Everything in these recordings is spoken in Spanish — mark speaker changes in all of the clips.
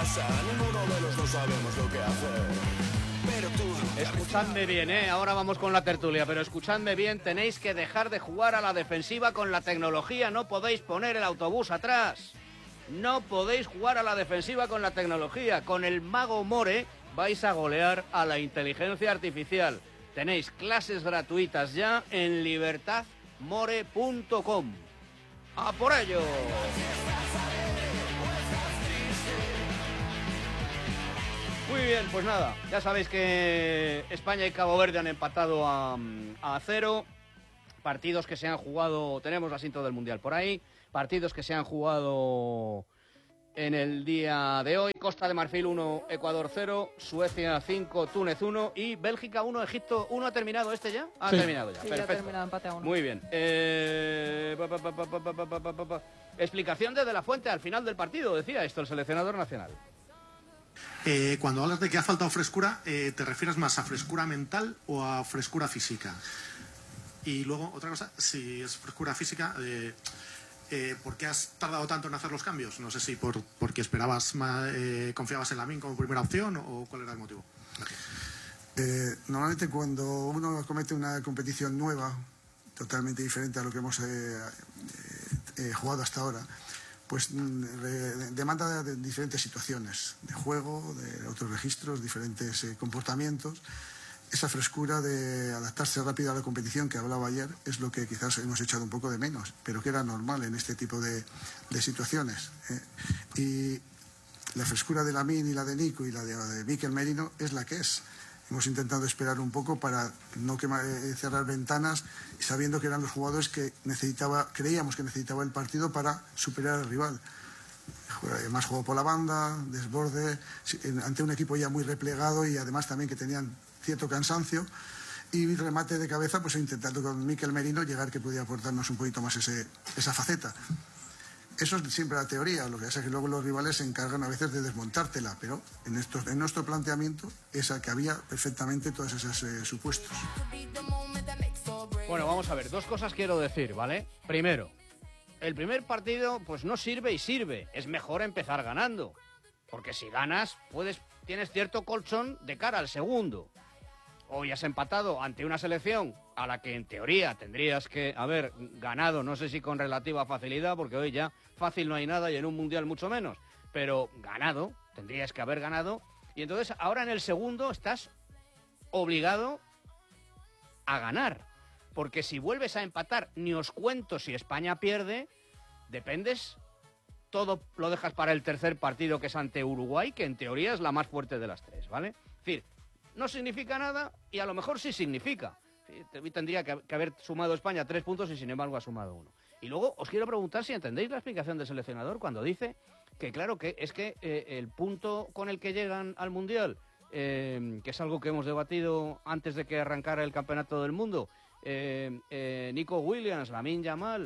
Speaker 1: pasa, ninguno de los dos sabemos lo que hacer. Pero tú...
Speaker 2: Escuchadme bien, ahora vamos con la tertulia, pero escuchadme bien, tenéis que dejar de jugar a la defensiva con la tecnología, no podéis poner el autobús atrás. No podéis jugar a la defensiva con la tecnología. Con el Mago More vais a golear a la inteligencia artificial. Tenéis clases gratuitas ya en libertadmore.com. ¡A por ello! Muy bien, pues nada, ya sabéis que España y Cabo Verde han empatado a 0. Partidos que se han jugado, tenemos la cinta del Mundial por ahí, partidos que se han jugado en el día de hoy. Costa de Marfil 1, Ecuador 0, Suecia 5, Túnez 1 y Bélgica 1, Egipto 1. ¿Ha terminado este ya? Ha terminado ya,
Speaker 3: sí,
Speaker 2: perfecto.
Speaker 3: Ya ha terminado, empate a 1.
Speaker 2: Muy bien. Explicación de la Fuente al final del partido, decía esto el seleccionador nacional.
Speaker 4: Cuando hablas de que ha faltado frescura, ¿te refieres más a frescura mental o a frescura física? Y luego, otra cosa, si es frescura física, ¿por qué has tardado tanto en hacer los cambios? No sé si porque esperabas más, confiabas en Lamine como primera opción o cuál era el motivo.
Speaker 5: Normalmente cuando uno comete una competición nueva, totalmente diferente a lo que hemos jugado hasta ahora, pues demanda de diferentes situaciones, de juego, de otros registros, diferentes comportamientos. Esa frescura de adaptarse rápido a la competición que hablaba ayer es lo que quizás hemos echado un poco de menos, pero que era normal en este tipo de situaciones. Y la frescura de Lamine y la de Nico y la de Mikel Merino es la que es. Hemos intentado esperar un poco para no cerrar ventanas, sabiendo que eran los jugadores que creíamos que necesitaba el partido para superar al rival. Más juego por la banda, desborde, ante un equipo ya muy replegado y además también que tenían cierto cansancio, y remate de cabeza, pues intentando con Mikel Merino llegar que podía aportarnos un poquito más esa faceta. Eso es siempre la teoría, lo que pasa es que luego los rivales se encargan a veces de desmontártela, pero en nuestro planteamiento que había perfectamente todos esos supuestos.
Speaker 2: Bueno, vamos a ver, dos cosas quiero decir, ¿vale? Primero, el primer partido pues no sirve y sirve, es mejor empezar ganando, porque si ganas tienes cierto colchón de cara al segundo. Hoy has empatado ante una selección a la que en teoría tendrías que haber ganado, no sé si con relativa facilidad, porque hoy ya fácil no hay nada y en un mundial mucho menos, pero ganado, tendrías que haber ganado, y entonces ahora en el segundo estás obligado a ganar, porque si vuelves a empatar, ni os cuento si España pierde, dependes, todo lo dejas para el tercer partido que es ante Uruguay, que en teoría es la más fuerte de las tres, ¿vale? Es decir, no significa nada y a lo mejor sí significa. Tendría que haber sumado España 3 puntos y sin embargo ha sumado 1. Y luego os quiero preguntar si entendéis la explicación del seleccionador cuando dice que claro que es que el punto con el que llegan al Mundial, que es algo que hemos debatido antes de que arrancara el Campeonato del Mundo, Nico Williams, Lamine Yamal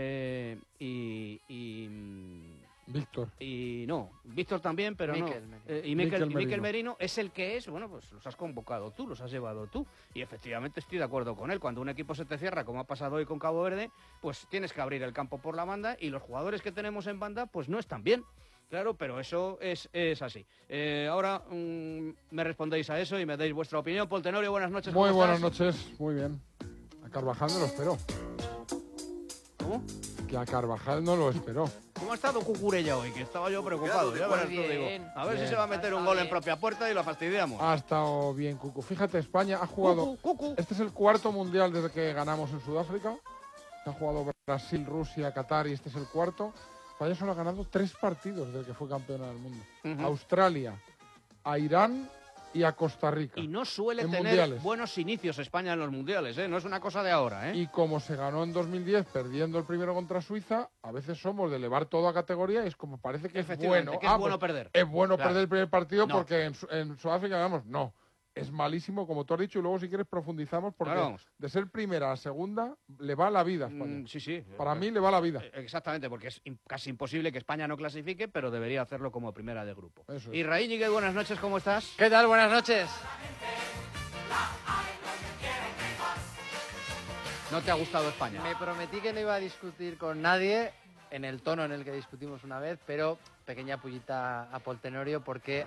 Speaker 6: Víctor.
Speaker 2: Y no, Víctor también, pero
Speaker 3: Mikel
Speaker 2: no.
Speaker 3: Merino.
Speaker 2: Y Mikel Merino es el que es, bueno, pues los has convocado tú, los has llevado tú. Y efectivamente estoy de acuerdo con él. Cuando un equipo se te cierra, como ha pasado hoy con Cabo Verde, pues tienes que abrir el campo por la banda y los jugadores que tenemos en banda, pues no están bien. Claro, pero eso es así. Ahora me respondéis a eso y me dais vuestra opinión. Paul Tenorio, buenas noches.
Speaker 6: Muy buenas
Speaker 2: estás?
Speaker 6: noches, muy bien. A Carvajal no lo esperó.
Speaker 2: ¿Cómo?
Speaker 6: Que a Carvajal no lo esperó.
Speaker 2: ¿Cómo ha estado Cucurella hoy? Que estaba yo preocupado. Ya verás,
Speaker 3: Bien,
Speaker 2: tú, digo. A ver
Speaker 6: bien.
Speaker 2: si se va a meter un gol en propia puerta y lo fastidiamos.
Speaker 6: Ha estado bien, Cucu. Fíjate, España ha jugado...
Speaker 2: Cucu.
Speaker 6: Este es el cuarto mundial desde que ganamos en Sudáfrica. Se ha jugado Brasil, Rusia, Qatar y este es el cuarto. España solo ha ganado 3 partidos desde que fue campeona del mundo.
Speaker 2: Ujú.
Speaker 6: A Australia, a Irán y a Costa Rica.
Speaker 2: Y no suele
Speaker 6: en
Speaker 2: tener
Speaker 6: mundiales.
Speaker 2: buenos inicios España en los mundiales, ¿eh? No es una cosa de ahora, ¿eh?
Speaker 6: Y como se ganó en 2010 perdiendo el primero contra Suiza, a veces somos de elevar todo a categoría y es como parece que es
Speaker 2: Efectivamente,
Speaker 6: bueno.
Speaker 2: que es bueno perder.
Speaker 6: Es bueno
Speaker 2: Claro.
Speaker 6: perder el primer partido
Speaker 2: No.
Speaker 6: porque en Sudáfrica, digamos, no. Es malísimo, como tú has dicho, y luego si quieres profundizamos porque
Speaker 2: Claro, vamos.
Speaker 6: de ser primera a segunda le va la vida a España.
Speaker 2: Sí, sí.
Speaker 6: Para mí le va la vida.
Speaker 2: Exactamente, porque es casi imposible que España no clasifique, pero debería hacerlo como primera de grupo.
Speaker 6: Eso es.
Speaker 2: Y Raín, Íñiguez, buenas noches, ¿cómo estás?
Speaker 3: ¿Qué tal? Buenas noches.
Speaker 2: ¿No te ha gustado España?
Speaker 3: Me prometí que no iba a discutir con nadie en el tono en el que discutimos una vez, pero pequeña pullita a Pol Tenorio porque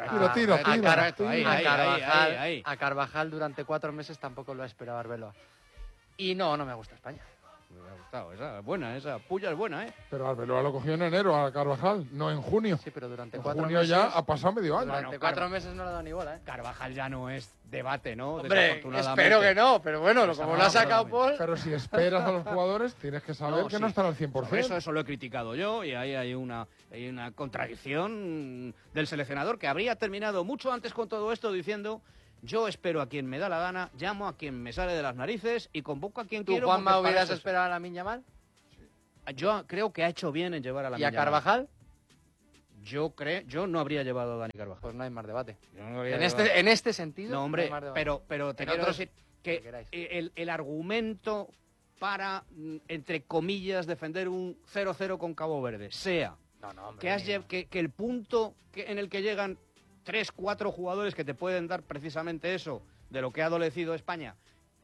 Speaker 3: a Carvajal durante 4 meses tampoco lo ha esperado Arbeloa. Y no me gusta España.
Speaker 2: Me ha gustado, esa puya es buena, ¿eh?
Speaker 6: Pero Arbeloa lo cogió en enero a Carvajal, no en junio.
Speaker 3: Sí, pero durante
Speaker 6: en
Speaker 3: 4
Speaker 6: junio
Speaker 3: meses...
Speaker 6: ya ha pasado medio año.
Speaker 3: Durante 4 meses no le ha dado ni bola, ¿eh?
Speaker 2: Carvajal ya no es debate, ¿no?
Speaker 3: Hombre, espero que no, pero bueno, como lo ha sacado Paul...
Speaker 6: Pero si esperas a los jugadores, tienes que saber que no están al 100%.
Speaker 2: Eso lo he criticado yo, y ahí hay una contradicción del seleccionador que habría terminado mucho antes con todo esto diciendo: yo espero a quien me da la gana, llamo a quien me sale de las narices y convoco a quien quiero.
Speaker 3: ¿Tú, Juanma, hubieras esperado a Lamine Yamal?
Speaker 2: Yo creo que ha hecho bien en llevar a Lamine
Speaker 3: Yamal. ¿Y a Carvajal?
Speaker 2: Yo no habría llevado a Dani Carvajal.
Speaker 3: Pues no hay más debate.
Speaker 2: En
Speaker 3: este sentido.
Speaker 2: No, hombre,
Speaker 3: no hay más debate.
Speaker 2: pero te quiero decir que el argumento para, entre comillas, defender un 0-0 con Cabo Verde sea que el punto en el que llegan 3-4 jugadores que te pueden dar precisamente eso de lo que ha adolecido España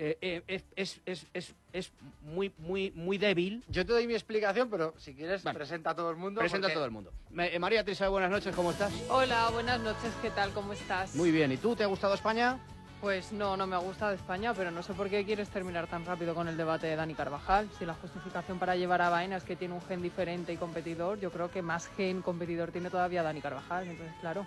Speaker 2: es muy débil.
Speaker 3: Yo te doy mi explicación, pero si quieres presenta a todo el mundo.
Speaker 2: Presenta a todo el mundo. María Teresa, buenas noches, ¿cómo estás?
Speaker 7: Hola, buenas noches, ¿qué tal? ¿Cómo estás?
Speaker 2: Muy bien, ¿y tú? ¿Te ha gustado España?
Speaker 7: Pues no me ha gustado España, pero no sé por qué quieres terminar tan rápido con el debate de Dani Carvajal. Si la justificación para llevar a Baena es que tiene un gen diferente y competidor, yo creo que más gen competidor tiene todavía Dani Carvajal, entonces claro.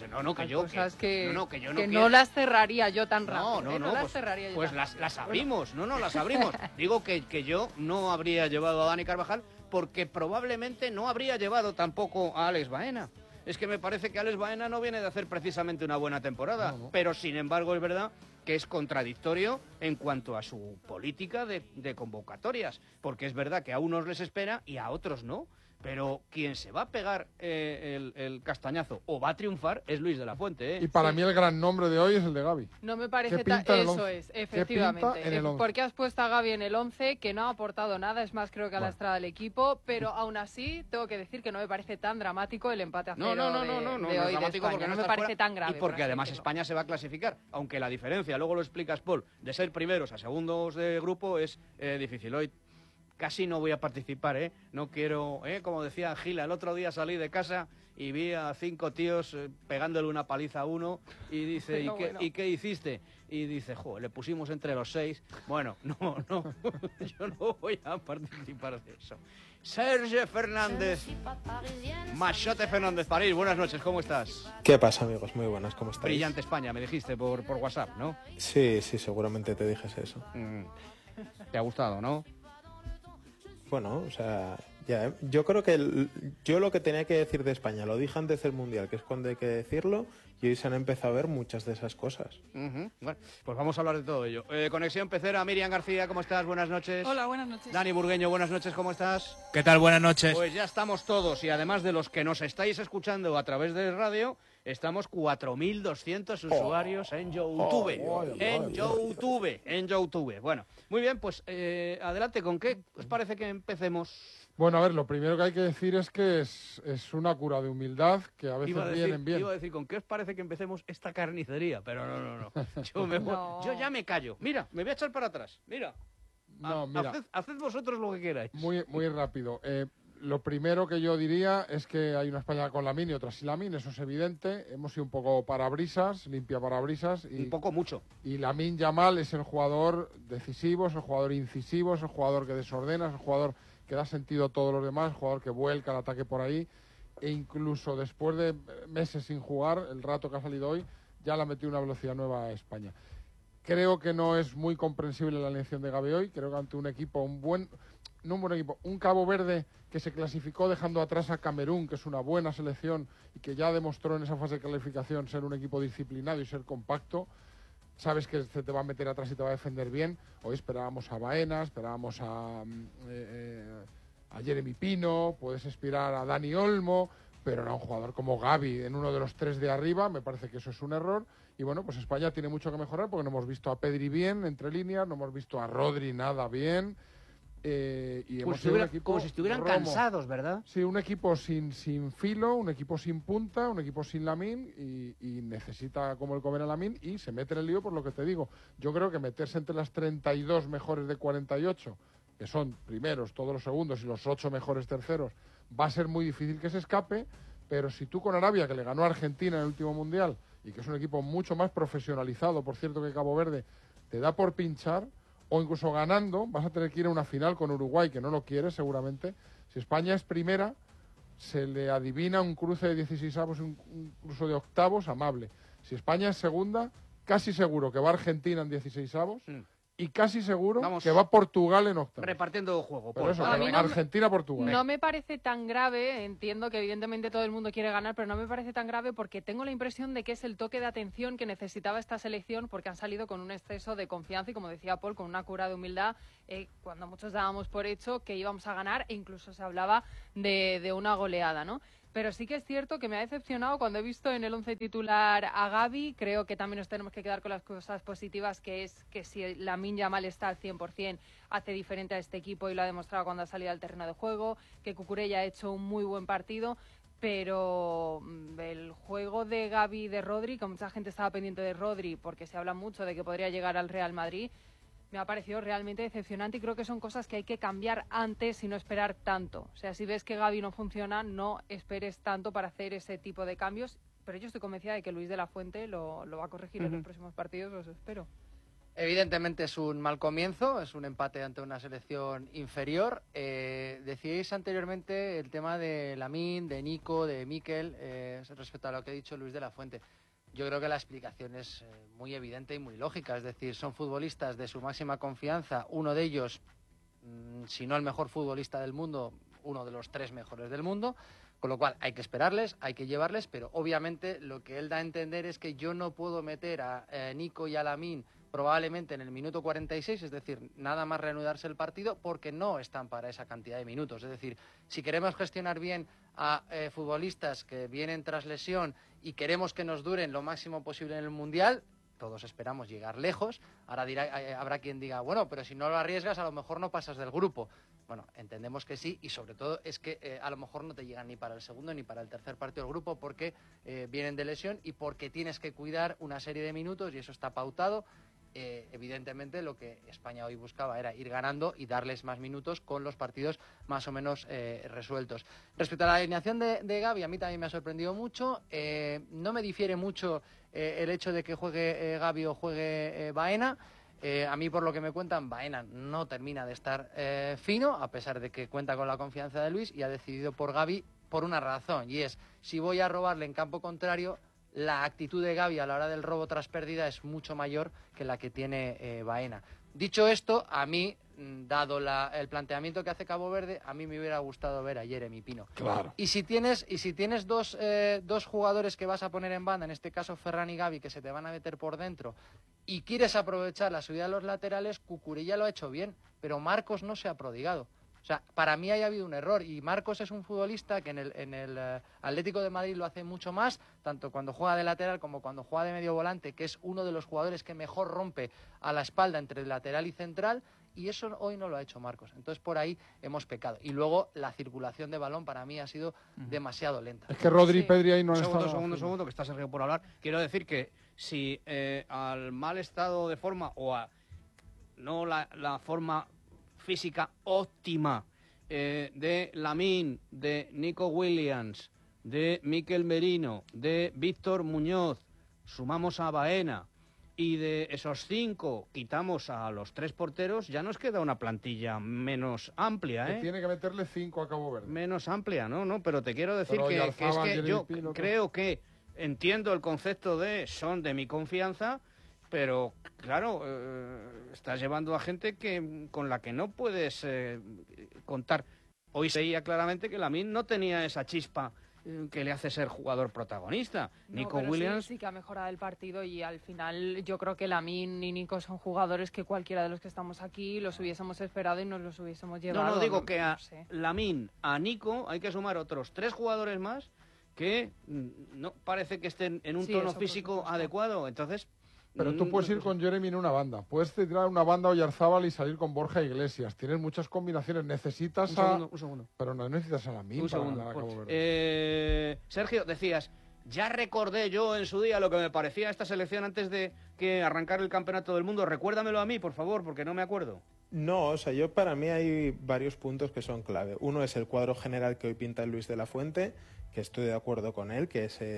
Speaker 7: No las cerraría yo tan rápido. No las cerraría yo
Speaker 2: pues
Speaker 7: tan rápido.
Speaker 2: las abrimos, las abrimos. Digo que yo no habría llevado a Dani Carvajal porque probablemente no habría llevado tampoco a Alex Baena. Es que me parece que Alex Baena no viene de hacer precisamente una buena temporada, pero sin embargo es verdad que es contradictorio en cuanto a su política de convocatorias, porque es verdad que a unos les espera y a otros no. Pero quien se va a pegar el castañazo o va a triunfar es Luis de la Fuente, ¿eh?
Speaker 6: Y para mí el gran nombre de hoy es el de Gavi.
Speaker 7: No me parece eso es, efectivamente. Porque has puesto a Gavi en el 11, que no ha aportado nada, es más, creo que a la estrada del equipo, pero aún así tengo que decir que no me parece tan dramático el empate a 0 de hoy de España. No me parece tan grave.
Speaker 2: Y porque además España se va a clasificar, aunque la diferencia, luego lo explicas, Paul, de ser primeros a segundos de grupo es difícil. Hoy casi no voy a participar, ¿eh? No quiero, como decía Gila, el otro día salí de casa y vi a 5 tíos pegándole una paliza a uno y dice, ¿y qué hiciste? Y dice, le pusimos entre los 6. Bueno, no, yo no voy a participar de eso. Serge Fernández, Machote Fernández París, buenas noches, ¿cómo estás?
Speaker 8: ¿Qué pasa, amigos? Muy buenas, ¿cómo estáis?
Speaker 2: Brillante España, me dijiste por WhatsApp, ¿no?
Speaker 8: Sí, seguramente te dije eso.
Speaker 2: ¿Te ha gustado, no?
Speaker 8: Bueno, o sea, ya, yo creo que yo lo que tenía que decir de España lo dije antes del Mundial, que es cuando hay que decirlo, y hoy se han empezado a ver muchas de esas cosas.
Speaker 2: Bueno, pues vamos a hablar de todo ello. Conexión Pecera, Miriam García, ¿cómo estás? Buenas noches.
Speaker 9: Hola, buenas noches.
Speaker 2: Dani Burgueño, buenas noches, ¿cómo estás?
Speaker 10: ¿Qué tal? Buenas noches.
Speaker 2: Pues ya estamos todos, y además de los que nos estáis escuchando a través de radio, estamos 4.200 usuarios en YouTube. En YouTube. Bueno, muy bien, pues adelante, ¿con qué os parece que empecemos?
Speaker 6: Bueno, a ver, lo primero que hay que decir es que es una cura de humildad que a veces vienen bien.
Speaker 2: Iba a decir, ¿con qué os parece que empecemos esta carnicería? Pero no. Yo ya me callo. Mira, me voy a echar para atrás. Mira. Haced vosotros lo que queráis.
Speaker 6: Muy rápido. Lo primero que yo diría es que hay una España con Lamine y otra sin Lamine, eso es evidente. Hemos sido un poco parabrisas, limpia parabrisas.
Speaker 2: Un poco mucho.
Speaker 6: Y Lamine Yamal es el jugador decisivo, es el jugador incisivo, es el jugador que desordena, es el jugador que da sentido a todos los demás, el jugador que vuelca el ataque por ahí. E incluso después de meses sin jugar, el rato que ha salido hoy, ya le ha metido una velocidad nueva a España. Creo que no es muy comprensible la elección de Gavi hoy. Creo que ante un equipo, un Cabo Verde que se clasificó dejando atrás a Camerún, que es una buena selección y que ya demostró en esa fase de calificación ser un equipo disciplinado y ser compacto. Sabes que se te va a meter atrás y te va a defender bien. Hoy esperábamos a Baena, esperábamos a Jeremy Pino, puedes aspirar a Dani Olmo, pero no a un jugador como Gavi en uno de los 3 de arriba. Me parece que eso es un error. Y bueno, pues España tiene mucho que mejorar porque no hemos visto a Pedri bien entre líneas, no hemos visto a Rodri nada bien. Y hemos sido un equipo
Speaker 2: como si estuvieran cansados, ¿verdad?
Speaker 6: Sí, un equipo sin filo, un equipo sin punta, un equipo sin Lamine y necesita como el comer a Lamine y se mete en el lío por lo que te digo. Yo creo que meterse entre las 32 mejores de 48, que son primeros, todos los segundos y los 8 mejores terceros, va a ser muy difícil que se escape, pero si tú con Arabia, que le ganó a Argentina en el último Mundial, y que es un equipo mucho más profesionalizado, por cierto, que Cabo Verde, te da por pinchar, o incluso ganando, vas a tener que ir a una final con Uruguay, que no lo quiere seguramente. Si España es primera, se le adivina un cruce de 16avos, un cruce de octavos amable. Si España es segunda, casi seguro que va Argentina en 16avos y casi seguro que va Portugal en octavos.
Speaker 2: Repartiendo juego.
Speaker 6: Pero eso, Argentina-Portugal.
Speaker 7: No me parece tan grave, entiendo que evidentemente todo el mundo quiere ganar, pero no me parece tan grave porque tengo la impresión de que es el toque de atención que necesitaba esta selección, porque han salido con un exceso de confianza y, como decía Paul, con una cura de humildad, cuando muchos dábamos por hecho que íbamos a ganar e incluso se hablaba de una goleada, ¿no? Pero sí que es cierto que me ha decepcionado cuando he visto en el 11 titular a Gavi. Creo que también nos tenemos que quedar con las cosas positivas, que es que si Lamine Yamal está al 100%, hace diferente a este equipo y lo ha demostrado cuando ha salido al terreno de juego, que Cucurella ha hecho un muy buen partido, pero el juego de Gavi y de Rodri, que mucha gente estaba pendiente de Rodri porque se habla mucho de que podría llegar al Real Madrid, me ha parecido realmente decepcionante y creo que son cosas que hay que cambiar antes y no esperar tanto. O sea, si ves que Gavi no funciona, no esperes tanto para hacer ese tipo de cambios. Pero yo estoy convencida de que Luis de la Fuente lo va a corregir en los próximos partidos, os espero.
Speaker 3: Evidentemente es un mal comienzo, es un empate ante una selección inferior. Decíais anteriormente el tema de Lamine, de Nico, de Mikel, respecto a lo que ha dicho Luis de la Fuente. Yo creo que la explicación es muy evidente y muy lógica. Es decir, son futbolistas de su máxima confianza. Uno de ellos, si no el mejor futbolista del mundo, uno de los 3 mejores del mundo. Con lo cual hay que esperarles, hay que llevarles, pero obviamente lo que él da a entender es que yo no puedo meter a Nico y a Lamine probablemente en el minuto 46, es decir, nada más reanudarse el partido, porque no están para esa cantidad de minutos. Es decir, si queremos gestionar bien a futbolistas que vienen tras lesión y queremos que nos duren lo máximo posible en el Mundial, todos esperamos llegar lejos. Ahora habrá quien diga, bueno, pero si no lo arriesgas a lo mejor no pasas del grupo. Bueno, entendemos que sí, y sobre todo es que a lo mejor no te llegan ni para el segundo ni para el tercer partido del grupo porque vienen de lesión y porque tienes que cuidar una serie de minutos y eso está pautado. Evidentemente lo que España hoy buscaba era ir ganando y darles más minutos con los partidos más o menos resueltos. Respecto a la alineación de Gavi, a mí también me ha sorprendido mucho. No me difiere mucho el hecho de que juegue Gavi o juegue Baena. A mí, por lo que me cuentan, Baena no termina de estar fino, a pesar de que cuenta con la confianza de Luis, y ha decidido por Gavi por una razón, y es, si voy a robarle en campo contrario, la actitud de Gavi a la hora del robo tras pérdida es mucho mayor que la que tiene Baena. Dicho esto, a mí, dado el planteamiento que hace Cabo Verde, a mí me hubiera gustado ver a Jeremy Pino.
Speaker 6: Claro.
Speaker 3: Y si tienes dos jugadores que vas a poner en banda, en este caso Ferran y Gavi, que se te van a meter por dentro, y quieres aprovechar la subida de los laterales, Cucurella lo ha hecho bien, pero Marcos no se ha prodigado. O sea, para mí haya habido un error, y Marcos es un futbolista que en el Atlético de Madrid lo hace mucho más, tanto cuando juega de lateral como cuando juega de medio volante, que es uno de los jugadores que mejor rompe a la espalda entre lateral y central, y eso hoy no lo ha hecho Marcos. Entonces por ahí hemos pecado. Y luego la circulación de balón para mí ha sido demasiado lenta.
Speaker 6: Es que Rodri y Pedri ahí no han
Speaker 2: estado...
Speaker 6: Segundo,
Speaker 2: que está Sergio por hablar. Quiero decir que si al mal estado de forma o a no la forma física óptima de Lamine, de Nico Williams, de Mikel Merino, de Víctor Muñoz, sumamos a Baena, y de esos 5 quitamos a los 3 porteros, ya nos queda una plantilla menos amplia, ¿eh?
Speaker 6: Tiene que meterle 5 a Cabo Verde.
Speaker 2: Menos amplia, ¿no? Pero te quiero decir que es que yo creo que entiendo el concepto de son de mi confianza, pero claro, estás llevando a gente con la que no puedes contar. Hoy se veía claramente que Lamine no tenía esa chispa que le hace ser jugador protagonista.
Speaker 7: No,
Speaker 2: Nico Williams
Speaker 7: sí que ha mejorado el partido, y al final yo creo que Lamine y Nico son jugadores que cualquiera de los que estamos aquí los hubiésemos esperado y nos los hubiésemos llevado.
Speaker 2: No, digo que a Lamine, a Nico hay que sumar otros 3 jugadores más que no parece que estén en un tono físico adecuado. Entonces,
Speaker 6: pero tú puedes ir con Jeremy en una banda, puedes tirar una banda Oyarzábal y salir con Borja Iglesias. Tienes muchas combinaciones. Necesitas
Speaker 2: un segundo.
Speaker 6: Pero no necesitas a Lamine.
Speaker 2: Un segundo. Sergio, decías, ya recordé yo en su día lo que me parecía esta selección antes de que arrancara el Campeonato del Mundo. Recuérdamelo a mí, por favor, porque no me acuerdo.
Speaker 8: No, o sea, para mí hay varios puntos que son clave. Uno es el cuadro general que hoy pinta Luis de la Fuente, que estoy de acuerdo con él, que es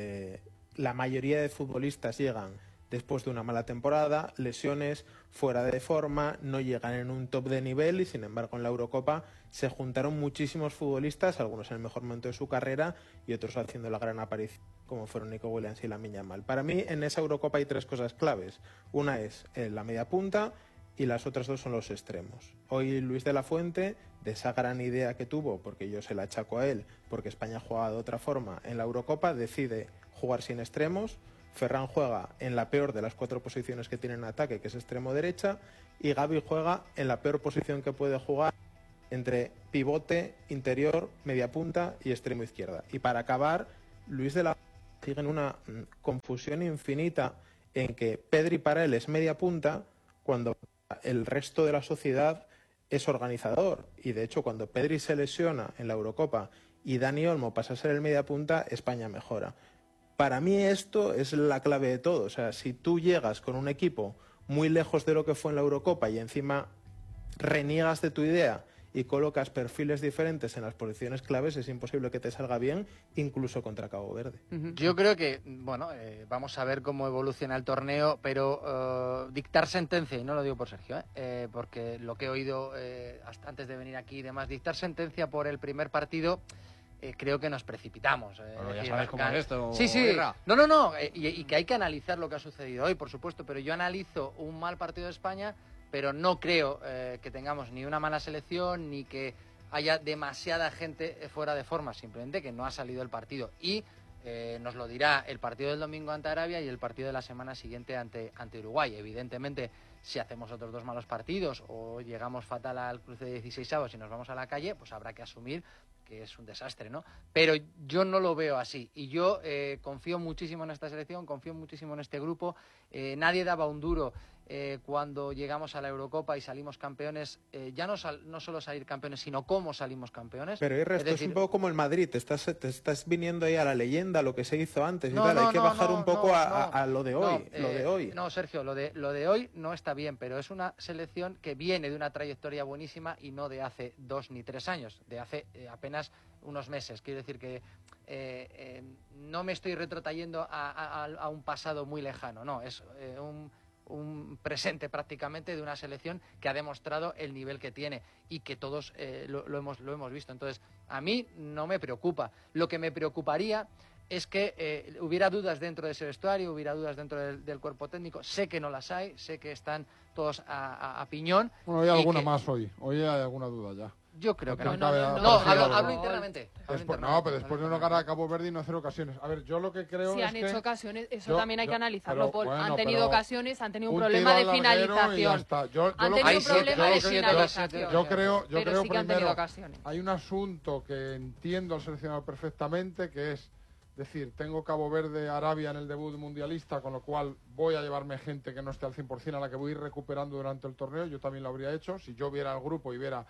Speaker 8: la mayoría de futbolistas llegan después de una mala temporada, lesiones, fuera de forma, no llegan en un top de nivel y sin embargo en la Eurocopa se juntaron muchísimos futbolistas, algunos en el mejor momento de su carrera y otros haciendo la gran aparición, como fueron Nico Williams y Lamine Yamal. Para mí en esa Eurocopa hay 3 cosas claves. Una es la media punta y las otras 2 son los extremos. Hoy Luis de la Fuente, de esa gran idea que tuvo, porque yo se la achaco a él, porque España juega de otra forma en la Eurocopa, decide jugar sin extremos. Ferran juega en la peor de las 4 posiciones que tiene en ataque, que es extremo derecha, y Gavi juega en la peor posición que puede jugar, entre pivote, interior, media punta y extremo izquierda. Y para acabar, Luis de la Fuente sigue en una confusión infinita en que Pedri para él es media punta, cuando el resto de la sociedad es organizador. Y de hecho, cuando Pedri se lesiona en la Eurocopa y Dani Olmo pasa a ser el media punta, España mejora. Para mí esto es la clave de todo. O sea, si tú llegas con un equipo muy lejos de lo que fue en la Eurocopa y encima reniegas de tu idea y colocas perfiles diferentes en las posiciones claves, es imposible que te salga bien, incluso contra Cabo Verde.
Speaker 3: Yo creo que, bueno, vamos a ver cómo evoluciona el torneo, pero dictar sentencia, y no lo digo por Sergio, porque lo que he oído hasta antes de venir aquí y demás, dictar sentencia por el primer partido... creo que nos precipitamos.
Speaker 2: Bueno, ya sabes cómo es esto.
Speaker 3: Sí, sí. No. Y que hay que analizar lo que ha sucedido hoy, por supuesto, pero yo analizo un mal partido de España, pero no creo que tengamos ni una mala selección, ni que haya demasiada gente fuera de forma, simplemente que no ha salido el partido. Y nos lo dirá el partido del domingo ante Arabia y el partido de la semana siguiente ante Uruguay. Evidentemente, si hacemos otros 2 malos partidos o llegamos fatal al cruce de 16avos y nos vamos a la calle, pues habrá que asumir que es un desastre, ¿no? Pero yo no lo veo así. Y yo confío muchísimo en esta selección, confío muchísimo en este grupo. Nadie daba un duro cuando llegamos a la Eurocopa y salimos campeones. Ya no solo salir campeones, sino cómo salimos campeones.
Speaker 8: Pero esto es un poco como el Madrid. Te estás viniendo ahí a la leyenda, a lo que se hizo antes y tal. Hay que bajar un poco a lo de hoy.
Speaker 3: No, Sergio, lo de hoy no está bien, pero es una selección que viene de una trayectoria buenísima y no de hace 2 ni 3 años, de hace apenas unos meses. Quiero decir que no me estoy retrotrayendo a un pasado muy lejano, no, es un presente prácticamente de una selección que ha demostrado el nivel que tiene y que todos lo hemos visto. Entonces, a mí no me preocupa. Lo que me preocuparía es que hubiera dudas dentro de ese vestuario, hubiera dudas dentro del cuerpo técnico. Sé que no las hay, sé que están todos a piñón.
Speaker 6: Bueno, hay alguna más hoy. Hoy hay alguna duda ya.
Speaker 3: Yo creo que no.
Speaker 7: Hablo
Speaker 3: internamente.
Speaker 6: No, pero después de no ganar a Cabo Verde y no hacer ocasiones. A ver, yo lo que creo
Speaker 7: si
Speaker 6: es
Speaker 7: han
Speaker 6: que...
Speaker 7: hecho ocasiones, eso también hay que analizarlo, Paul.
Speaker 6: Bueno,
Speaker 7: han tenido ocasiones, han tenido un problema de finalización. Han tenido un problema de finalización.
Speaker 6: Yo creo
Speaker 7: sí que han tenido ocasiones.
Speaker 6: Hay un asunto que entiendo al seleccionador perfectamente, que es decir, tengo Cabo Verde, Arabia en el debut mundialista, con lo cual voy a llevarme gente que no esté al 100% a la que voy a ir recuperando durante el torneo. Yo también lo habría hecho. Si yo viera el grupo y viera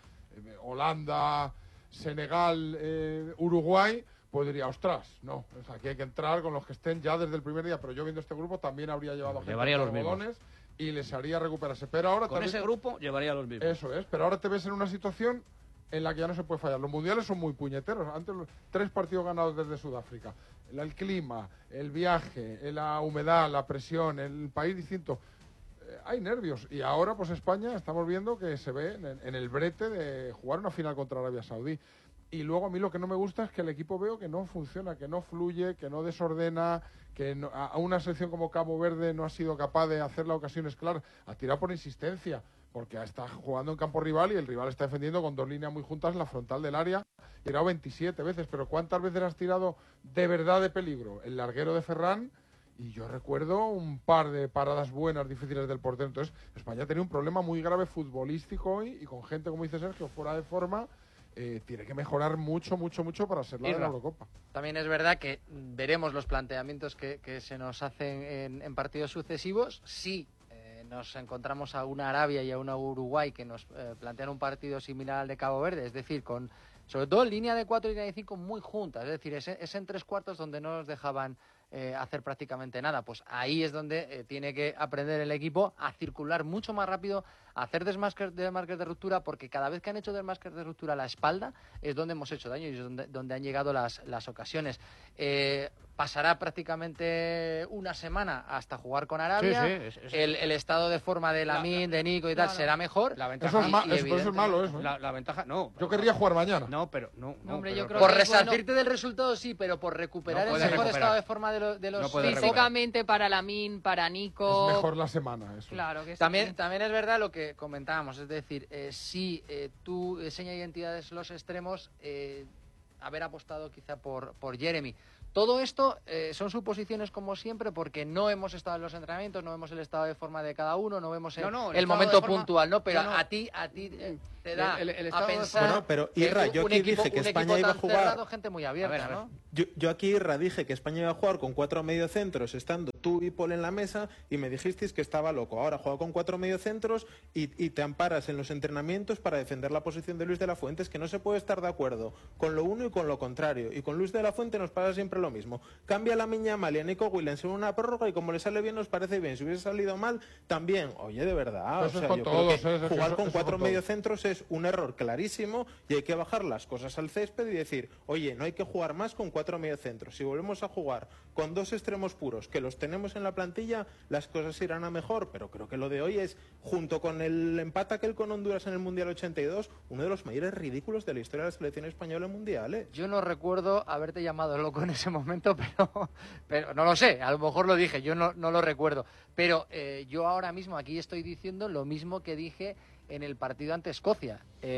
Speaker 6: Holanda, Senegal, Uruguay, pues diría, ostras, no, o sea, aquí hay que entrar con los que estén ya desde el primer día, pero yo viendo este grupo también habría llevado gente
Speaker 2: llevaría los mismos
Speaker 6: y les haría recuperarse. Pero ahora
Speaker 2: con ese grupo llevaría los mismos.
Speaker 6: Eso es, pero ahora te ves en una situación en la que ya no se puede fallar. Los mundiales son muy puñeteros. Antes 3 partidos ganados desde Sudáfrica. El clima, el viaje, la humedad, la presión, el país distinto. Hay nervios. Y ahora, pues España, estamos viendo que se ve en el brete de jugar una final contra Arabia Saudí. Y luego a mí lo que no me gusta es que el equipo veo que no funciona, que no fluye, que no desordena, que no, a una selección como Cabo Verde no ha sido capaz de hacer las ocasiones claras, a tirar por insistencia, porque está jugando en campo rival y el rival está defendiendo con 2 líneas muy juntas en la frontal del área. He tirado 27 veces, pero ¿cuántas veces has tirado de verdad de peligro? El larguero de Ferran, y yo recuerdo un par de paradas buenas, difíciles del portero. Entonces, España tenía un problema muy grave futbolístico hoy, y con gente, como dice Sergio, fuera de forma. Tiene que mejorar mucho para ser la de la Eurocopa.
Speaker 3: También es verdad que veremos los planteamientos que se nos hacen en partidos sucesivos. Sí, nos encontramos a una Arabia y a una Uruguay que nos plantean un partido similar al de Cabo Verde, es decir, sobre todo en línea de 4 y línea de 5 muy juntas, es decir, es en 3 cuartos donde no nos dejaban hacer prácticamente nada. Pues ahí es donde tiene que aprender el equipo a circular mucho más rápido, a hacer desmarques de ruptura, porque cada vez que han hecho desmarques de ruptura a la espalda es donde hemos hecho daño y es donde han llegado las ocasiones. Pasará prácticamente una semana hasta jugar con Arabia. Sí. El estado de forma de Lamine, de Nico y tal será mejor.
Speaker 6: La ventaja eso es malo, eso.
Speaker 2: La ventaja, no.
Speaker 6: Yo querría jugar mañana.
Speaker 2: No, pero no.
Speaker 7: Hombre, yo creo
Speaker 3: por resarcirte del resultado sí, pero por recuperar el mejor estado de forma de los
Speaker 7: físicamente para Lamine, para Nico.
Speaker 6: Es mejor la semana, eso.
Speaker 7: Claro que sí.
Speaker 3: También es verdad lo que comentábamos, es decir, si tú señas identidades los extremos, haber apostado quizá por Jeremy. Todo esto son suposiciones como siempre, porque no hemos estado en los entrenamientos, no vemos el estado de forma de cada uno, no vemos el momento puntual, ¿no? Pero a ti te da a pensar.
Speaker 8: Bueno, pero Irra, yo aquí dije que España iba a jugar.
Speaker 3: Cerrado, gente muy abierta, ¿no?
Speaker 8: Yo aquí, Irra, dije que España iba a jugar con 4 mediocentros, estando tú y Paul en la mesa, y me dijisteis que estaba loco. Ahora juega con 4 mediocentros y te amparas en los entrenamientos para defender la posición de Luis de la Fuente. Es que no se puede estar de acuerdo con lo uno y con lo contrario. Y con Luis de la Fuente nos pasa siempre lo mismo. Cambia la Miña Mal y a Nico Williams en una prórroga y como le sale bien nos parece bien. Si hubiese salido mal, también. Oye, de verdad. O sea, yo creo que jugar con 4 mediocentros es un error clarísimo y hay que bajar las cosas al césped y decir, oye, no hay que jugar más con 4 mediocentros. Si volvemos a jugar con 2 extremos puros, que los tenemos en la plantilla, las cosas irán a mejor. Pero creo que lo de hoy es, junto con el empate aquel con Honduras en el Mundial 82, uno de los mayores ridículos de la historia de la selección española en mundiales.
Speaker 3: Yo no recuerdo haberte llamado loco en ese momento, pero no lo sé, a lo mejor lo dije, yo no lo recuerdo. Pero yo ahora mismo aquí estoy diciendo lo mismo que dije en el partido ante Escocia.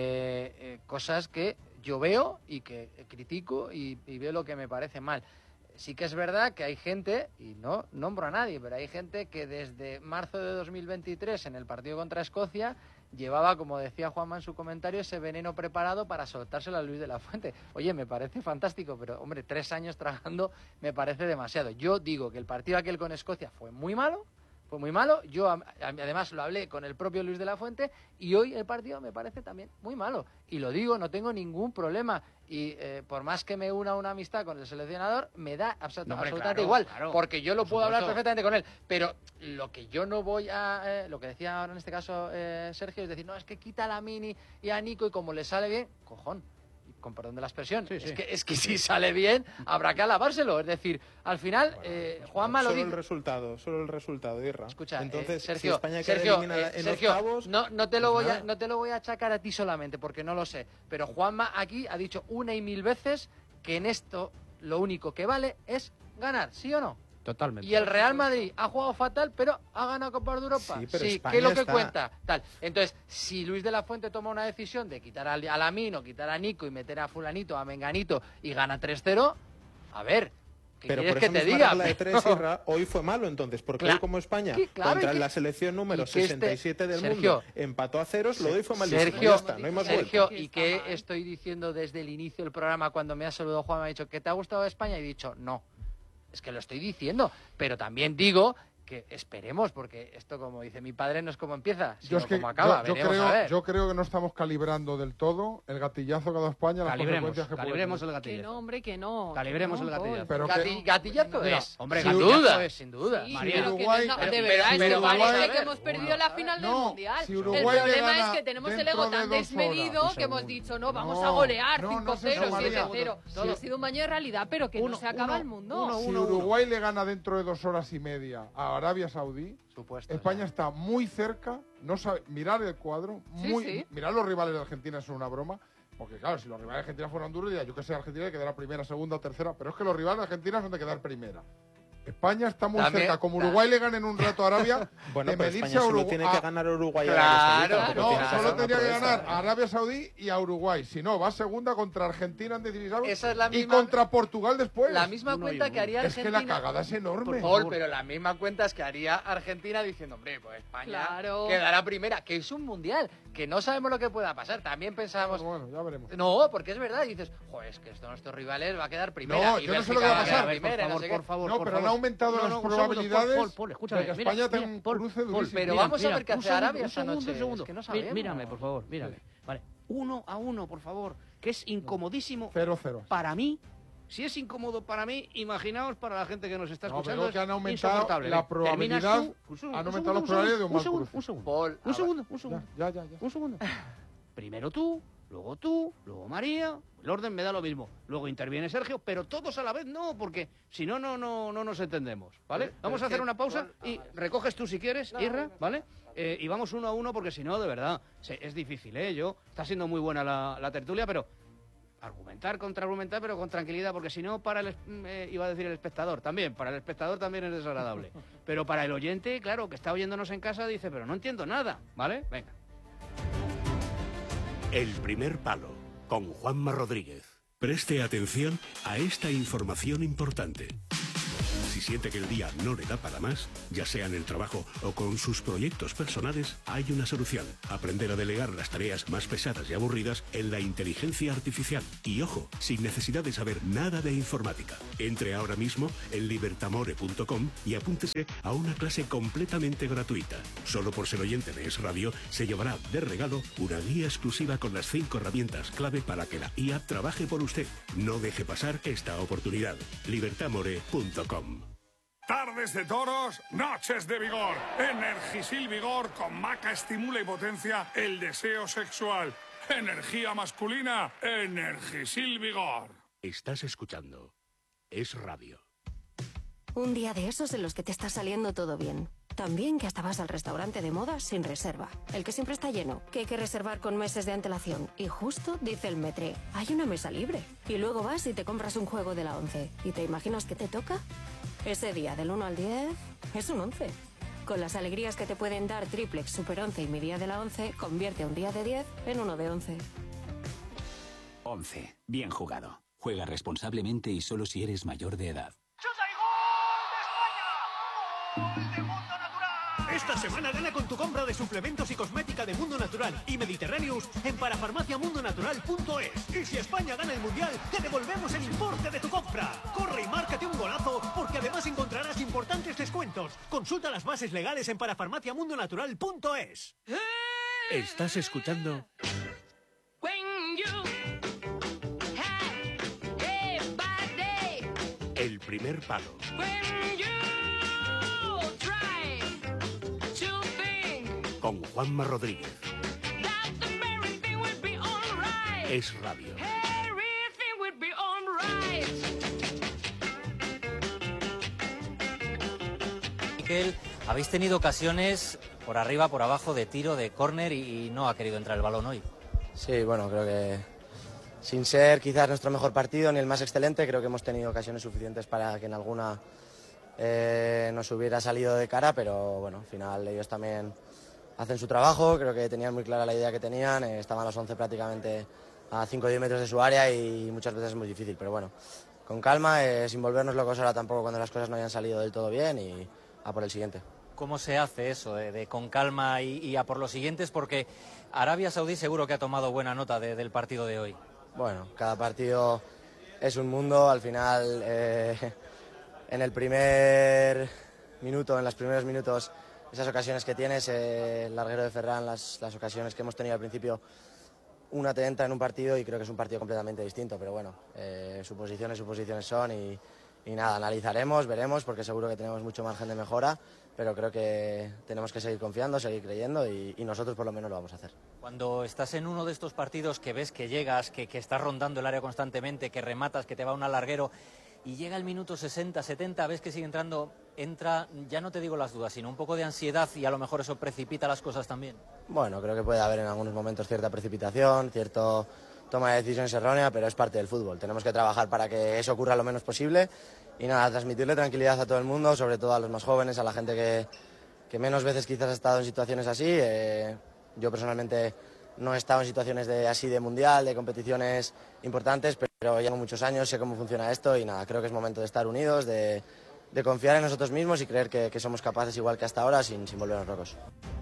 Speaker 3: Cosas que yo veo y que critico y veo lo que me parece mal. Sí que es verdad que hay gente, y no nombro a nadie, pero hay gente que desde marzo de 2023 en el partido contra Escocia llevaba, como decía Juanma en su comentario, ese veneno preparado para soltárselo a Luis de la Fuente. Oye, me parece fantástico, pero hombre, 3 años trabajando me parece demasiado. Yo digo que el partido aquel con Escocia fue muy malo. Yo además lo hablé con el propio Luis de la Fuente y hoy el partido me parece también muy malo. Y lo digo, no tengo ningún problema. Y por más que me una amistad con el seleccionador, me da absolutamente igual. Claro, porque yo lo puedo hablar perfectamente con él. Pero lo que yo no voy a... lo que decía ahora en este caso Sergio, es decir, no, es que quita a Lamine y a Nico y como le sale bien, cojón. Con perdón de la expresión, sí. Es que si sale bien, habrá que alabárselo. Es decir, al final, Juanma lo dice...
Speaker 8: Solo el resultado, Irra.
Speaker 3: Escucha,
Speaker 8: entonces,
Speaker 3: Sergio,
Speaker 8: si España queda eliminada en octavos...
Speaker 3: No te lo voy a achacar a ti solamente, porque no lo sé. Pero Juanma aquí ha dicho 1 y 1000 veces que en esto lo único que vale es ganar, ¿sí o no?
Speaker 2: Totalmente.
Speaker 3: Y el Real Madrid ha jugado fatal, pero ha ganado Copa de Europa.
Speaker 8: Sí,
Speaker 3: ¿qué es lo que cuenta? Tal. Entonces, si Luis de la Fuente toma una decisión de quitar a Lamine o quitar a Nico y meter a fulanito, a menganito y gana 3-0, a ver, ¿qué quieres que te diga?
Speaker 8: La de 3, Irra, hoy fue malo entonces, porque hoy como España contra la selección número 67 del mundo empató a 0, lo de hoy fue malísimo.
Speaker 3: Sergio, ¿y qué estoy diciendo desde el inicio del programa cuando me ha saludado Juan? Me ha dicho que te ha gustado España y he dicho no. Es que lo estoy diciendo, pero también digo que esperemos, porque esto, como dice mi padre, no es como empieza, sino como acaba.
Speaker 6: Yo creo que no estamos calibrando del todo el gatillazo que ha dado España, las consecuencias que
Speaker 2: calibremos el gatillazo.
Speaker 7: Que no, hombre, que no.
Speaker 2: Calibremos el gatillazo.
Speaker 3: Pero gatillazo es.
Speaker 2: Hombre,
Speaker 3: sin duda.
Speaker 7: Sí, pero de verdad, es que parece que hemos perdido la final del Mundial. El problema es que tenemos el ego tan desmedido que hemos dicho, no, vamos a golear 5-0, 7-0. Ha sido un baño de realidad, pero que no se acaba el mundo.
Speaker 6: Si Uruguay le gana dentro de 2 horas y media a Arabia Saudí, España está muy cerca, no sabe, mirar el cuadro, mirar los rivales de Argentina son una broma, porque claro, si los rivales de Argentina fueran duros, diría yo que sé, Argentina hay que quedar primera, segunda o tercera, pero es que los rivales de Argentina son de quedar primera. España está muy cerca. Como Uruguay le gane en un rato a Arabia,
Speaker 8: bueno, pero España solo tiene que ganar a Uruguay.
Speaker 6: No, solo tenía que ganar a Arabia Saudí y a Uruguay. Si no, va segunda contra Argentina en 16avos y contra Portugal después.
Speaker 3: La misma cuenta que haría Argentina.
Speaker 6: Es que la cagada es enorme.
Speaker 3: Pero la misma cuenta es que haría Argentina diciendo, hombre, pues España quedará primera, que es un mundial, que no sabemos lo que pueda pasar. También pensábamos...
Speaker 6: Bueno, ya veremos.
Speaker 3: No, porque es verdad. Y dices, joder, es que esto nuestros rivales va a quedar primera.
Speaker 6: No, yo no sé lo que va a pasar.
Speaker 3: Por favor.
Speaker 6: No, pero han aumentado las probabilidades de que España tenga un cruce durísimo.
Speaker 3: Pero vamos a ver qué hace Arabia esta noche.
Speaker 2: Es que no sabemos. Mírame, por favor, mírame. Vale, 1-1, por favor, que es incomodísimo.
Speaker 6: 0-0.
Speaker 2: Para mí, Si es incómodo para mí, imaginaos para la gente que nos está escuchando.
Speaker 6: Pero que han aumentado la probabilidad. Han aumentado las probabilidades de un mal cruce.
Speaker 2: Un segundo.
Speaker 6: Ya.
Speaker 2: Un segundo. Primero tú, luego María. El orden me da lo mismo. Luego interviene Sergio, pero todos a la vez no, porque si no, no nos entendemos, ¿vale? Vamos a hacer una pausa y recoges tú si quieres, Irra, ¿vale? Y vamos 1 a 1 porque si no, de verdad, es difícil, ¿eh? Está siendo muy buena la tertulia, pero argumentar, contraargumentar, pero con tranquilidad, porque si no, iba a decir el espectador, también, para el espectador también es desagradable. Pero para el oyente, claro, que está oyéndonos en casa, dice, pero no entiendo nada, ¿vale? Venga.
Speaker 9: El primer palo, con Juanma Rodríguez. Preste atención a esta información importante. Si siente que el día no le da para más, ya sea en el trabajo o con sus proyectos personales, hay una solución. Aprender a delegar las tareas más pesadas y aburridas en la inteligencia artificial. Y ojo, sin necesidad de saber nada de informática. Entre ahora mismo en libertamore.com y apúntese a una clase completamente gratuita. Solo por ser oyente de Es Radio, se llevará de regalo una guía exclusiva con las 5 herramientas clave para que la IA trabaje por usted. No deje pasar esta oportunidad. libertamore.com.
Speaker 10: Tardes de toros, noches de vigor. Energisil Vigor con maca estimula y potencia el deseo sexual. Energía masculina, Energisil Vigor.
Speaker 9: Estás escuchando Es Radio.
Speaker 11: Un día de esos en los que te está saliendo todo bien. También que hasta vas al restaurante de moda sin reserva. El que siempre está lleno, que hay que reservar con meses de antelación. Y justo dice el metre, hay una mesa libre. Y luego vas y te compras un juego de la 11. ¿Y te imaginas que te toca? Ese día del 1 al 10 es un 11. Con las alegrías que te pueden dar Triplex, Super 11 y mi día de la 11, convierte un día de 10 en uno de 11.
Speaker 12: 11. Bien jugado. Juega responsablemente y solo si eres mayor de edad.
Speaker 13: Esta semana gana con tu compra de suplementos y cosmética de Mundo Natural y Mediterráneos en parafarmaciamundonatural.es. Y si España gana el Mundial, te devolvemos el importe de tu compra. Corre y márcate un golazo, porque además encontrarás importantes descuentos. Consulta las bases legales en parafarmaciamundonatural.es.
Speaker 9: Estás escuchando El primer palo. Con Juanma Rodríguez. Es Radio.
Speaker 14: Miquel, habéis tenido ocasiones por arriba, por abajo, de tiro, de córner y no ha querido entrar el balón hoy.
Speaker 15: Sí, bueno, creo que sin ser quizás nuestro mejor partido ni el más excelente, creo que hemos tenido ocasiones suficientes para que en alguna nos hubiera salido de cara, pero bueno, al final ellos también hacen su trabajo, creo que tenían muy clara la idea que tenían, estaban los 11 prácticamente a 5 o 10 metros de su área y muchas veces es muy difícil, pero bueno, con calma, sin volvernos locos ahora tampoco cuando las cosas no hayan salido del todo bien y a por el siguiente.
Speaker 14: ¿Cómo se hace eso, de con calma y a por los siguientes? Porque Arabia Saudí seguro que ha tomado buena nota del partido de hoy.
Speaker 15: Bueno, cada partido es un mundo, al final en el primer minuto, en los primeros minutos, esas ocasiones que tienes, el larguero de Ferran, las ocasiones que hemos tenido al principio, una te entra en un partido y creo que es un partido completamente distinto, pero bueno, suposiciones son y nada, analizaremos, veremos, porque seguro que tenemos mucho margen de mejora, pero creo que tenemos que seguir confiando, seguir creyendo y nosotros por lo menos lo vamos a hacer.
Speaker 14: Cuando estás en uno de estos partidos que ves que llegas, que estás rondando el área constantemente, que rematas, que te va un alarguero y llega el minuto 60, 70, ves que sigue entra, ya no te digo las dudas, sino un poco de ansiedad y a lo mejor eso precipita las cosas también.
Speaker 15: Bueno, creo que puede haber en algunos momentos cierta precipitación, cierta toma de decisiones errónea, pero es parte del fútbol. Tenemos que trabajar para que eso ocurra lo menos posible y nada, transmitirle tranquilidad a todo el mundo, sobre todo a los más jóvenes, a la gente que menos veces quizás ha estado en situaciones así. Yo personalmente no he estado en situaciones así de mundial, de competiciones importantes, pero llevo muchos años, sé cómo funciona esto y nada, creo que es momento de estar unidos, de confiar en nosotros mismos y creer que somos capaces igual que hasta ahora sin volvernos locos.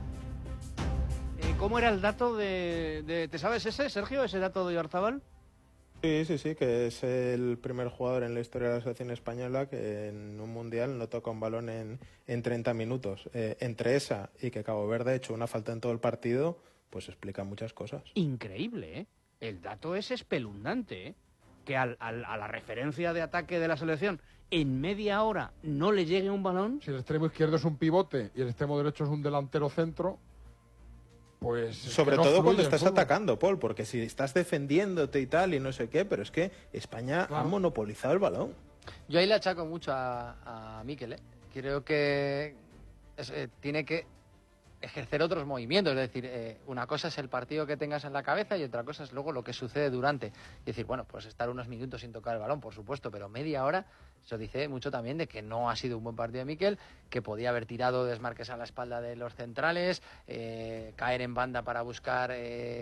Speaker 2: ¿Cómo era el dato ¿te sabes ese, Sergio, ese dato de Oyarzabal?
Speaker 8: Sí, que es el primer jugador en la historia de la selección española que en un mundial no toca un balón en 30 minutos. Entre esa y que Cabo Verde ha hecho una falta en todo el partido, pues explica muchas cosas.
Speaker 2: Increíble, ¿eh? El dato es espeluznante, ¿eh? que a la referencia de ataque de la selección en media hora no le llegue un balón.
Speaker 6: Si el extremo izquierdo es un pivote y el extremo derecho es un delantero centro, pues...
Speaker 8: Sobre todo cuando estás atacando, Paul, porque si estás defendiéndote y tal y no sé qué, pero es que España ha monopolizado el balón.
Speaker 3: Yo ahí le achaco mucho a Mikel, ¿eh? Creo que tiene que ejercer otros movimientos, es decir, una cosa es el partido que tengas en la cabeza y otra cosa es luego lo que sucede durante. Es decir, bueno, pues estar unos minutos sin tocar el balón, por supuesto, pero media hora, eso dice mucho también de que no ha sido un buen partido de Mikel, que podía haber tirado desmarques a la espalda de los centrales, caer en banda para buscar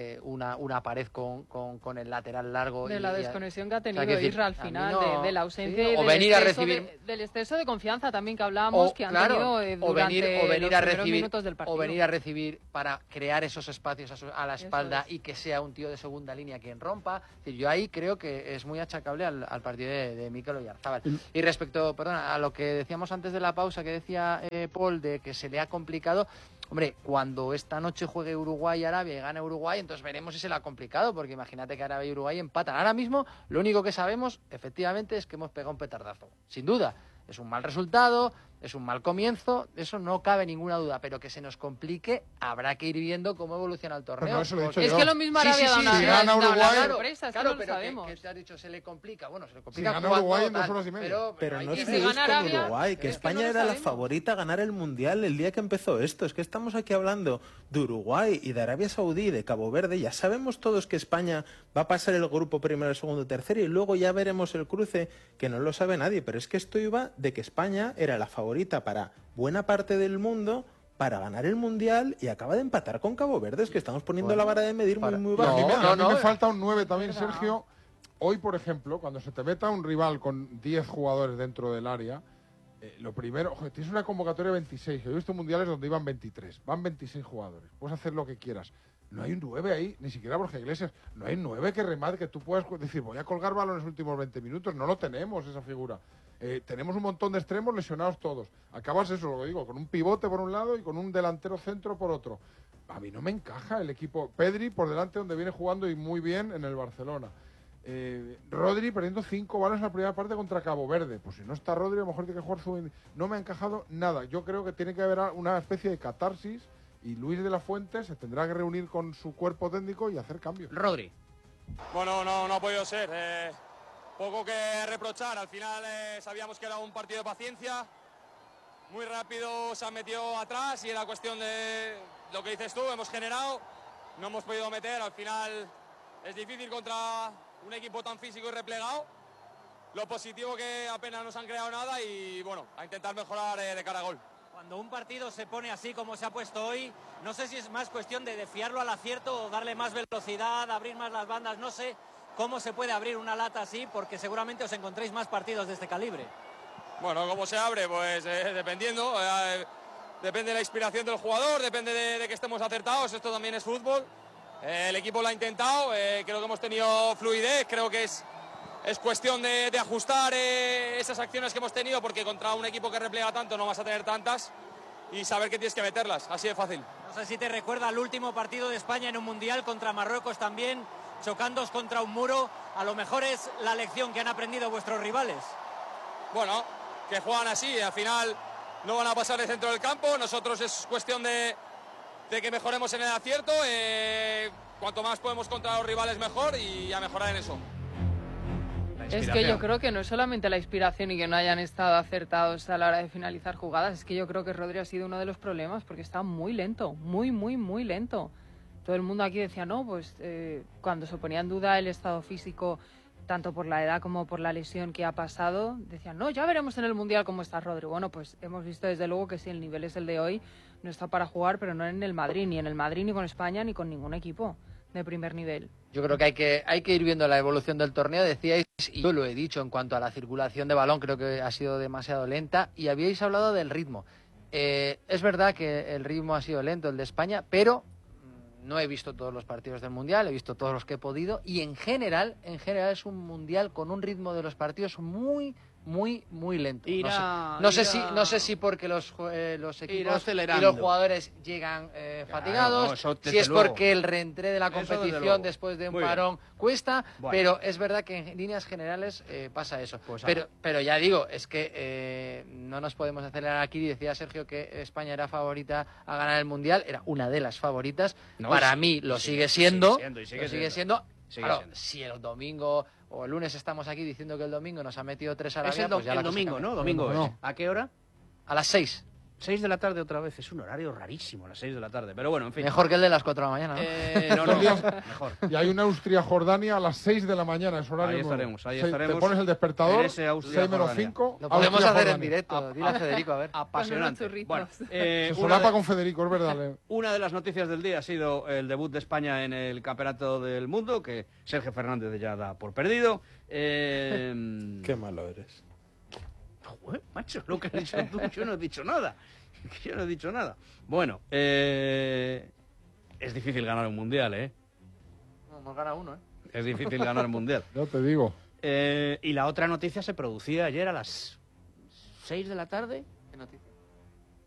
Speaker 3: una pared con el lateral largo.
Speaker 7: De la desconexión que ha tenido Isra al final, de la ausencia,
Speaker 3: sí,
Speaker 7: y
Speaker 3: o venir a recibir
Speaker 7: del exceso de confianza también que hablábamos, que han tenido durante los primeros minutos del partido.
Speaker 3: O venir a recibir para crear esos espacios a la espalda y que sea un tío de segunda línea quien rompa. Es decir, yo ahí creo que es muy achacable al partido de Mikel Oyarzabal. Y respecto, a lo que decíamos antes de la pausa, que decía Paul, de que se le ha complicado, hombre, cuando esta noche juegue Uruguay y Arabia y gane Uruguay, entonces veremos si se le ha complicado, porque imagínate que Arabia y Uruguay empatan. Ahora mismo, lo único que sabemos, efectivamente, es que hemos pegado un petardazo. Sin duda, es un mal resultado, es un mal comienzo, eso no cabe ninguna duda, pero que se nos complique, habrá que ir viendo cómo evoluciona el torneo.
Speaker 6: No, eso lo he dicho
Speaker 7: es que lo mismo Arabia da una sorpresa,
Speaker 3: claro,
Speaker 7: pero
Speaker 3: ¿qué te has dicho? ¿Se le complica? Bueno, se le complica.
Speaker 6: Si gana Uruguay en 2 horas y media.
Speaker 8: Pero no os metáis con Uruguay, que España era la favorita a ganar el Mundial el día que empezó esto. Es que estamos aquí hablando de Uruguay y de Arabia Saudí, de Cabo Verde. Ya sabemos todos que España va a pasar el grupo primero, segundo, tercero y luego ya veremos el cruce, que no lo sabe nadie. Pero es que esto iba de que España era la favorita para buena parte del mundo para ganar el Mundial y acaba de empatar con Cabo Verde. Es que estamos poniendo la vara de medir muy baja.
Speaker 6: A mí me falta un 9 también, Sergio. Hoy, por ejemplo, cuando se te meta un rival con 10 jugadores dentro del área, lo primero, tienes una convocatoria de 26. Yo he visto mundiales donde iban 23. Van 26 jugadores. Puedes hacer lo que quieras. No hay un 9 ahí, ni siquiera Borja Iglesias. No hay un 9 que remate, que tú puedas decir, voy a colgar balón en los últimos 20 minutos. No lo tenemos, esa figura. Tenemos un montón de extremos lesionados todos. Acabas eso, lo digo, con un pivote por un lado y con un delantero centro por otro. A mí no me encaja el equipo. Pedri por delante, donde viene jugando y muy bien en el Barcelona. Rodri perdiendo 5 balones en la primera parte contra Cabo Verde. Pues si no está Rodri, a lo mejor tiene que jugar su... No me ha encajado nada. Yo creo que tiene que haber una especie de catarsis y Luis de la Fuente se tendrá que reunir con su cuerpo técnico y hacer cambios.
Speaker 2: Rodri.
Speaker 16: Bueno, no ha podido ser. Poco que reprochar. Al final sabíamos que era un partido de paciencia. Muy rápido se han metido atrás y era cuestión de lo que dices tú. Hemos generado, no hemos podido meter. Al final es difícil contra un equipo tan físico y replegado. Lo positivo que apenas nos han creado nada y bueno, a intentar mejorar de cara a gol.
Speaker 14: Cuando un partido se pone así como se ha puesto hoy, no sé si es más cuestión de fiarlo al acierto o darle más velocidad, abrir más las bandas, no sé cómo se puede abrir una lata así, porque seguramente os encontréis más partidos de este calibre.
Speaker 16: Bueno, ¿cómo se abre? Pues dependiendo, depende de la inspiración del jugador, depende de que estemos acertados, esto también es fútbol. El equipo lo ha intentado, creo que hemos tenido fluidez, creo que es cuestión de ajustar esas acciones que hemos tenido, porque contra un equipo que replega tanto no vas a tener tantas, y saber que tienes que meterlas, así de fácil.
Speaker 14: No sé si te recuerda el último partido de España en un Mundial contra Marruecos también, chocándoos contra un muro. A lo mejor es la lección que han aprendido vuestros rivales.
Speaker 16: Bueno, que juegan así, al final no van a pasar el centro del campo, nosotros es cuestión de que mejoremos en el acierto, cuanto más podemos contra los rivales mejor y a mejorar en eso.
Speaker 7: Es que yo creo que no es solamente la inspiración y que no hayan estado acertados a la hora de finalizar jugadas, es que yo creo que Rodri ha sido uno de los problemas porque está muy lento, muy lento. Todo el mundo aquí decía, no, pues cuando se ponía en duda el estado físico, tanto por la edad como por la lesión que ha pasado, decían, no, ya veremos en el Mundial cómo está Rodri. Bueno, pues hemos visto desde luego que sí, el nivel es el de hoy, no está para jugar, pero no en el Madrid, ni con España, ni con ningún equipo de primer nivel.
Speaker 3: Yo creo que hay que ir viendo la evolución del torneo, decíais, y yo lo he dicho en cuanto a la circulación de balón, creo que ha sido demasiado lenta, y habíais hablado del ritmo. Es verdad que el ritmo ha sido lento, el de España, pero no he visto todos los partidos del Mundial, he visto todos los que he podido, y en general es un Mundial con un ritmo de los partidos muy muy, muy lento. No sé si porque los equipos y los jugadores llegan fatigados, si es porque el reentré de la competición después de un parón cuesta, pero es verdad que en líneas generales pasa eso. Pero ya digo, es que no nos podemos acelerar aquí. Decía Sergio que España era favorita a ganar el Mundial, era una de las favoritas. Para mí lo sigue siendo. Claro, si el domingo o el lunes estamos aquí diciendo que el domingo nos ha metido 3 a Arabia, pues ya
Speaker 2: el domingo, ¿no? Domingo es. ¿A qué hora?
Speaker 3: A las 6.
Speaker 2: 6 de la tarde otra vez. Es un horario rarísimo, a las 6 de la tarde. Pero bueno, en fin.
Speaker 3: Mejor que el de las 4 de la mañana, ¿no?
Speaker 2: No, mejor.
Speaker 6: Y hay una Austria-Jordania a las 6 de la mañana, es horario.
Speaker 2: Ahí estaremos.
Speaker 6: Te pones el despertador, 6-5.
Speaker 3: Lo podemos hacer en directo. Dile a Federico, a ver.
Speaker 2: Apasionante. Bueno,
Speaker 6: se solapa con Federico, es verdad.
Speaker 2: Una de las noticias del día ha sido el debut de España en el Campeonato del Mundo, que Sergio Fernández ya da por perdido.
Speaker 8: Qué malo eres.
Speaker 2: Joder, macho, lo que has dicho tú, yo no he dicho nada. Bueno, es difícil ganar un mundial, ¿eh?
Speaker 3: No, hemos ganado uno, ¿eh?
Speaker 2: Es difícil ganar un mundial.
Speaker 6: Yo te digo.
Speaker 2: Y la otra noticia se producía ayer a las 6 de la tarde.
Speaker 3: ¿Qué noticia?